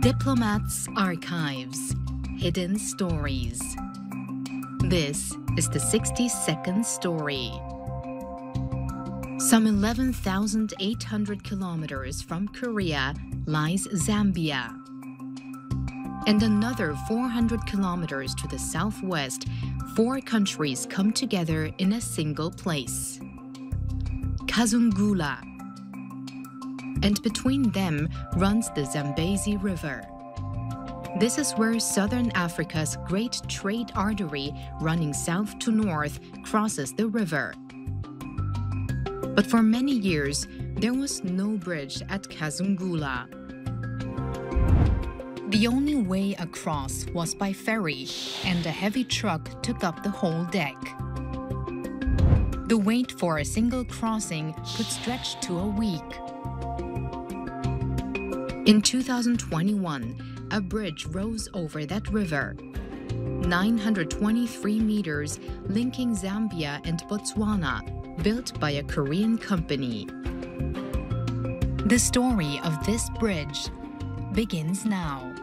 Diplomats' Archives, Hidden Stories. This is the 60-second story. Some 11,800 kilometers from Korea lies Zambia. And another 400 kilometers to the southwest, 4 countries come together in a single place. Kazungula. And between them runs the Zambezi River. This is where southern Africa's great trade artery running south to north crosses the river. But for many years, there was no bridge at Kazungula. The only way across was by ferry, and a heavy truck took up the whole deck. The wait for a single crossing could stretch to a week. In 2021, a bridge rose over that river, 923 meters linking Zambia and Botswana, built by a Korean company. The story of this bridge begins now.